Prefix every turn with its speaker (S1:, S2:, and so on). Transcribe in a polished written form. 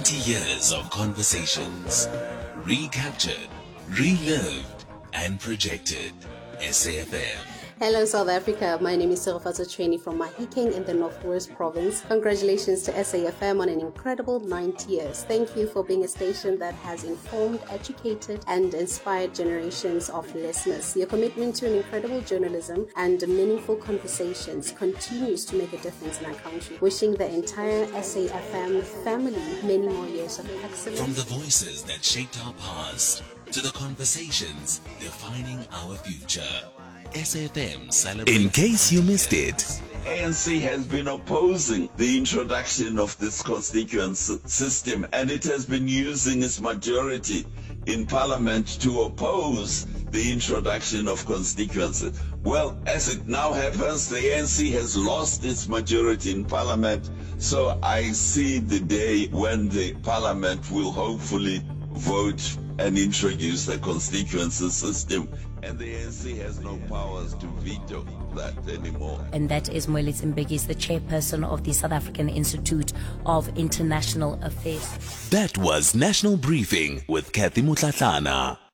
S1: 20 years of conversations, recaptured, relived, and projected. SAFM.
S2: Hello South Africa, my name is Sirifatso Chweni from Mahikeng in the Northwest Province. Congratulations to SAFM on an incredible 90 years. Thank you for being a station that has informed, educated and inspired generations of listeners. Your commitment to an incredible journalism and meaningful conversations continues to make a difference in our country. Wishing the entire SAFM family many more years of excellence.
S1: From the voices that shaped our past to the conversations defining our future. SAFM celebrates. In case you missed it,
S3: ANC has been opposing the introduction of this constituency system, and it has been using its majority in parliament to oppose the introduction of constituency. Well, as it now happens, the ANC has lost its majority in parliament, so I see the day when the parliament will hopefully vote and introduce the constituency system, and the ANC has no powers to veto that anymore.
S4: And that is Moelis Mbeki, the chairperson of the South African Institute of International Affairs.
S1: That was National Briefing with Kathy Mutlatlana.